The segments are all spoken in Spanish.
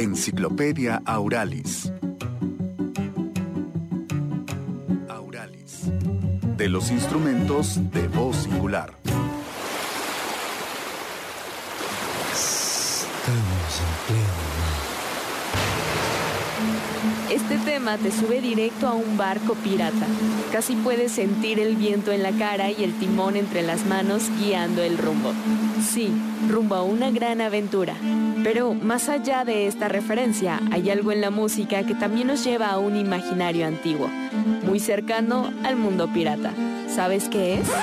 Enciclopedia Auralis. Auralis. De los instrumentos de voz singular. Estamos en pleno. Este tema te sube directo a un barco pirata. Casi puedes sentir el viento en la cara y el timón entre las manos guiando el rumbo. Sí, rumbo a una gran aventura. Pero más allá de esta referencia, hay algo en la música que también nos lleva a un imaginario antiguo, muy cercano al mundo pirata. ¿Sabes qué es?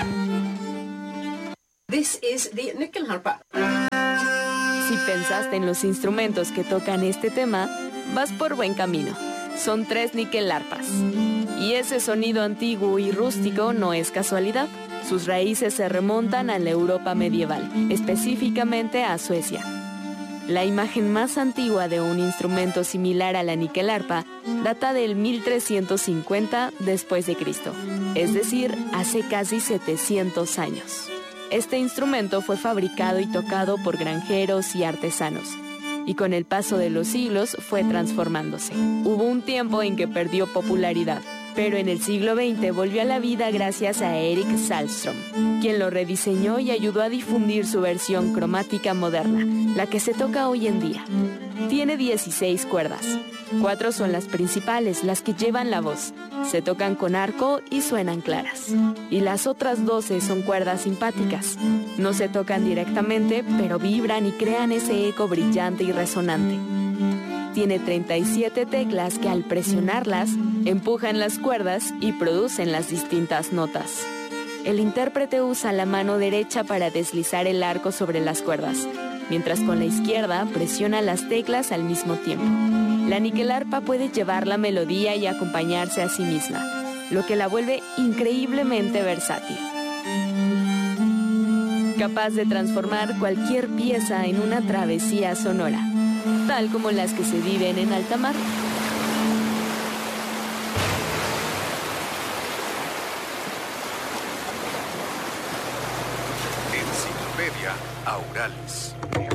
This is the nyckelharpa. Si pensaste en los instrumentos que tocan este tema, vas por buen camino. Son 3 nyckelharpas. Y ese sonido antiguo y rústico no es casualidad. Sus raíces se remontan a la Europa medieval, específicamente a Suecia. La imagen más antigua de un instrumento similar a la nyckelharpa data del 1350 después de Cristo, es decir, hace casi 700 años. Este instrumento fue fabricado y tocado por granjeros y artesanos, y con el paso de los siglos fue transformándose. Hubo un tiempo en que perdió popularidad, pero en el siglo XX volvió a la vida gracias a Erik Sahlström, quien lo rediseñó y ayudó a difundir su versión cromática moderna, la que se toca hoy en día. Tiene 16 cuerdas. 4 son las principales, las que llevan la voz. Se tocan con arco y suenan claras. Y las otras 12 son cuerdas simpáticas. No se tocan directamente, pero vibran y crean ese eco brillante y resonante. Tiene 37 teclas que al presionarlas, empujan las cuerdas y producen las distintas notas. El intérprete usa la mano derecha para deslizar el arco sobre las cuerdas, mientras con la izquierda presiona las teclas al mismo tiempo. La nyckelharpa puede llevar la melodía y acompañarse a sí misma, lo que la vuelve increíblemente versátil. Capaz de transformar cualquier pieza en una travesía sonora, tal como las que se viven en alta mar. Enciclopedia Auralis.